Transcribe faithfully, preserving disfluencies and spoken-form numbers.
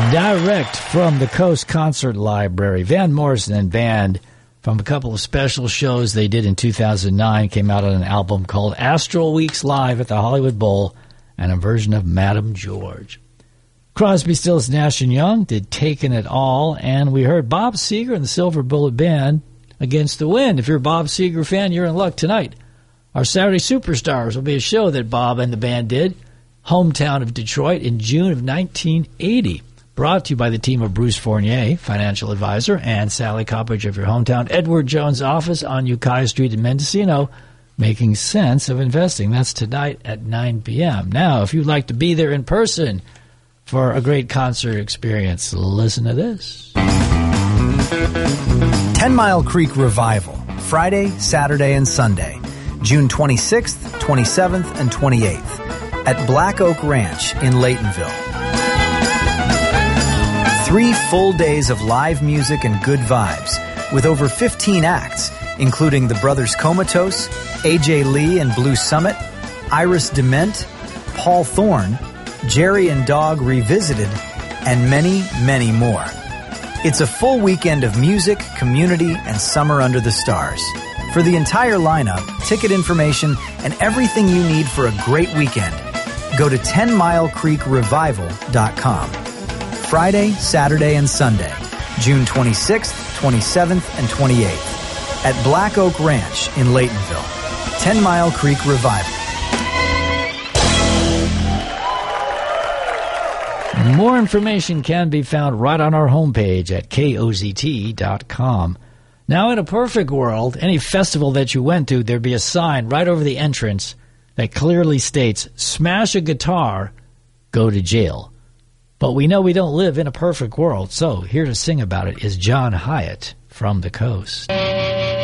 Direct from the Coast Concert Library, Van Morrison and Band, from a couple of special shows they did in two thousand nine, came out on an album called Astral Weeks Live at the Hollywood Bowl, and a version of Madam George. Crosby, Stills, Nash and Young did Taking It All, and we heard Bob Seger and the Silver Bullet Band, Against the Wind. If you're a Bob Seger fan, you're in luck tonight. Our Saturday Superstars will be a show that Bob and the band did, hometown of Detroit, in June of nineteen eighty. Brought to you by the team of Bruce Fournier, financial advisor, and Sally Coppage of your hometown Edward Jones office on Ukiah Street in Mendocino, making sense of investing. That's tonight at nine p.m. Now, if you'd like to be there in person for a great concert experience, listen to this. Ten Mile Creek Revival, Friday, Saturday, and Sunday, June twenty-sixth, twenty-seventh, and twenty-eighth, at Black Oak Ranch in Laytonville. Three full days of live music and good vibes, with over fifteen acts, including the Brothers Comatose, A J Lee and Blue Summit, Iris Dement, Paul Thorne, Jerry and Dog Revisited, and many, many more. It's a full weekend of music, community, and summer under the stars. For the entire lineup, ticket information, and everything you need for a great weekend, go to ten mile creek revival dot com. Friday, Saturday, and Sunday, June twenty-sixth, twenty-seventh, and twenty-eighth, at Black Oak Ranch in Laytonville. Ten Mile Creek Revival. More information can be found right on our homepage at K O Z T dot com. Now, in a perfect world, any festival that you went to, there'd be a sign right over the entrance that clearly states, smash a guitar, go to jail. But we know we don't live in a perfect world, so here to sing about it is John Hyatt from the Coast.